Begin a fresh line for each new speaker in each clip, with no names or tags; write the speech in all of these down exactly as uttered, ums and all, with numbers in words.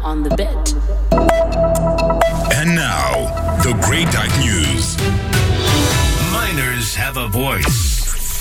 on the bed.
And now, the Great Dyke News.
Miners have a voice.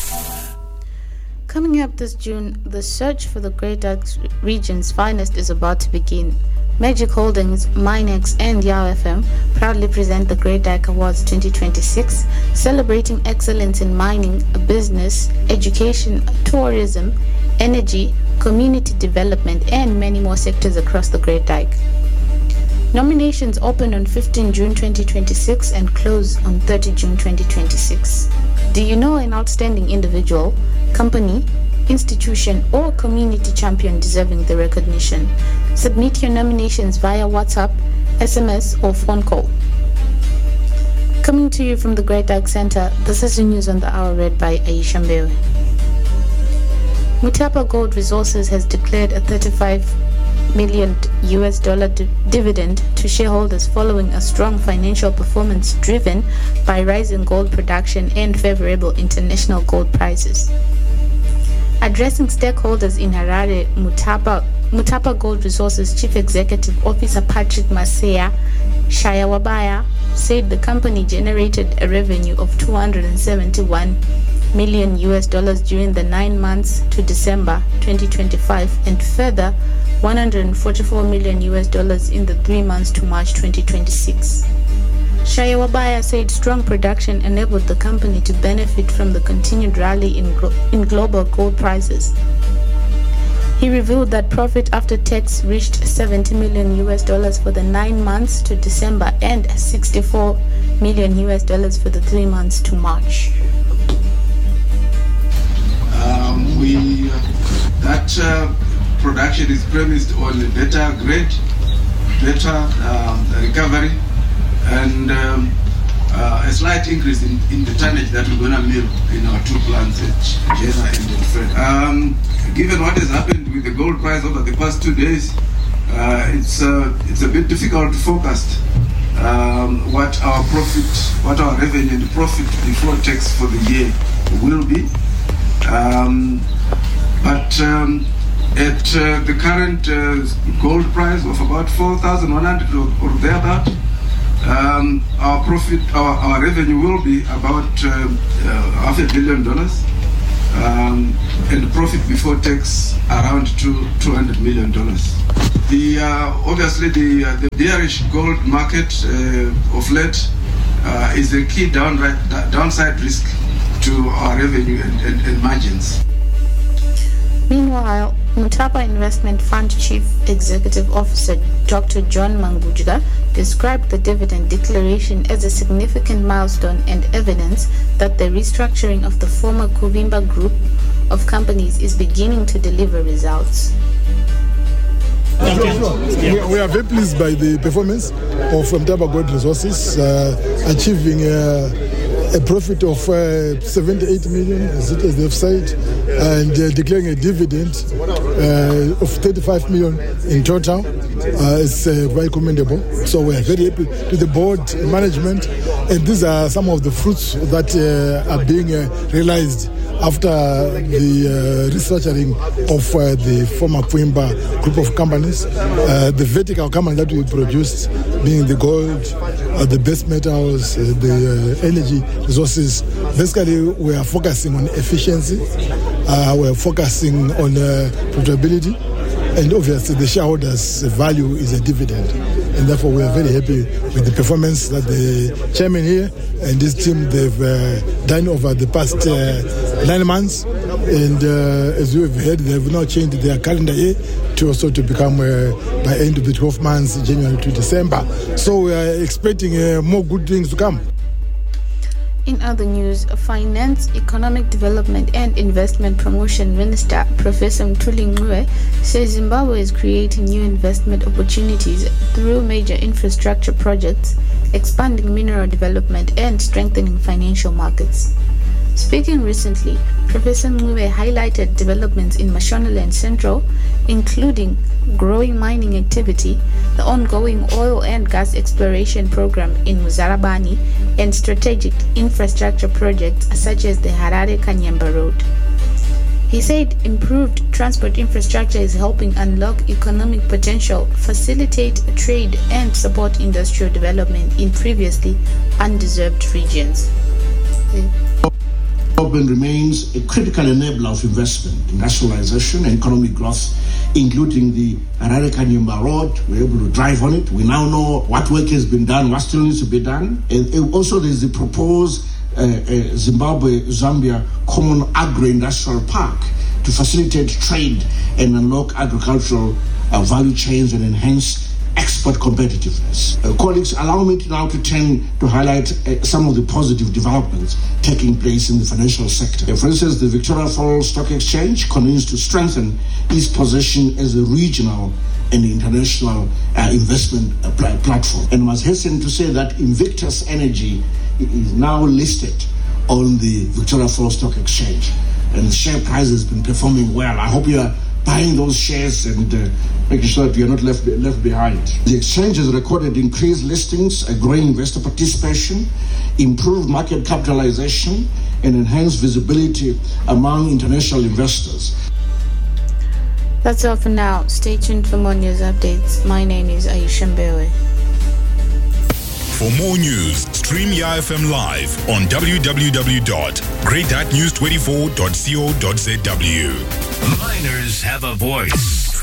Coming up this June, the search for the Great Dyke region's finest is about to begin. Magic Holdings, Minex, and Yao F M proudly present the Great Dyke Awards twenty twenty-six, celebrating excellence in mining, business, education, tourism, energy, community development, and many more sectors across the Great Dyke. Nominations open on fifteenth June twenty twenty-six and close on thirtieth June twenty twenty-six. Do you know an outstanding individual, company, institution, or community champion deserving the recognition? Submit your nominations via WhatsApp, S M S, or phone call. Coming to you from the Great Dyke Center, this is the news on the hour read by Aisha Mbewe. Mutapa Gold Resources has declared a thirty-five million U S dollar di- dividend to shareholders following a strong financial performance driven by rising gold production and favorable international gold prices. Addressing stakeholders in Harare, Mutapa, Mutapa Gold Resources Chief Executive Officer Patrick Masea Shayawabaya said the company generated a revenue of two hundred seventy-one million U S dollars during the nine months to December twenty twenty-five and further one hundred forty-four million U S dollars in the three months to March twenty twenty-six. Shayawabaya said strong production enabled the company to benefit from the continued rally in, glo- in global gold prices. He revealed that profit after tax reached seventy million U S dollars for the nine months to December and sixty-four million U S dollars for the three months to March.
Um, we uh, that uh, production is premised on a better grade, better um, recovery, and um, uh, a slight increase in, in the tonnage that we're going to mill in our two plants at Jena and in Fred. Um, given what has happened with the gold price over the past two days, uh, it's uh, it's a bit difficult to forecast um, what our profit, what our revenue and profit before tax for the year will be. Um, but um, at uh, the current uh, gold price of about four thousand one hundred or, or thereabout, um, our profit, our, our revenue will be about uh, uh, half a billion dollars, um, and profit before tax around two two hundred million dollars. The uh, obviously the uh, the bearish gold market uh, of late uh, is a key downright, downside risk to our revenue and, and, and margins.
Meanwhile, Mutapa Investment Fund Chief Executive Officer Doctor John Mangujga described the dividend declaration as a significant milestone and evidence that the restructuring of the former Kuvimba Group of companies is beginning to deliver results.
We, we are very pleased by the performance of Mutapa Gold Resources, uh, achieving uh, a profit of uh, seventy-eight million, as it as they've said, and uh, declaring a dividend uh, of thirty-five million in total. Uh, it's uh, very commendable. So we are very happy to the board management, and these are some of the fruits that uh, are being uh, realized after the uh, restructuring of uh, the former Kuvimba group of companies. Uh, the vertical company that we produced, being the gold, uh, the base metals, uh, the uh, energy resources. Basically, we are focusing on efficiency, uh, we are focusing on uh, profitability, and obviously the shareholders' value is a dividend. And therefore, we are very happy with the performance that the chairman here and this team, they've uh, done over the past uh, nine months. And uh, as you have heard, they have now changed their calendar year to also to become uh, by end of the twelve months, January to December. So we are expecting uh, more good things to come.
In other news, Finance, Economic Development and Investment Promotion Minister Professor Mthuli Ncube says Zimbabwe is creating new investment opportunities through major infrastructure projects, expanding mineral development and strengthening financial markets. Speaking recently, Professor Ncube highlighted developments in Mashonaland Central, including growing mining activity, the ongoing oil and gas exploration program in Muzarabani, and strategic infrastructure projects such as the Harare-Kanyamba Road. He said improved transport infrastructure is helping unlock economic potential, facilitate trade, and support industrial development in previously undeserved regions.
Development remains a critical enabler of investment, industrialization, and economic growth, including the Harare-Kanyumba Road. We're able to drive on it. We now know what work has been done, what still needs to be done. And also, there's the proposed uh, uh, Zimbabwe-Zambia Common Agro-Industrial Park to facilitate trade and unlock agricultural uh, value chains and enhance export competitiveness. Uh, colleagues, allow me to now to turn to highlight uh, some of the positive developments taking place in the financial sector. Uh, for instance, the Victoria Falls Stock Exchange continues to strengthen its position as a regional and international uh, investment uh, pl- platform. And I must hasten to say that Invictus Energy is now listed on the Victoria Falls Stock Exchange, and the share price has been performing well. I hope you are buying those shares and uh, making sure that we are not left left behind. The exchange has recorded increased listings, a growing investor participation, improved market capitalization, and enhanced visibility among international investors.
That's all for now. Stay tuned for more news updates. My name is Aisha Mbewe.
For more news, stream Y A F M live on w w w dot great news twenty-four dot co dot z w.
Miners have a voice.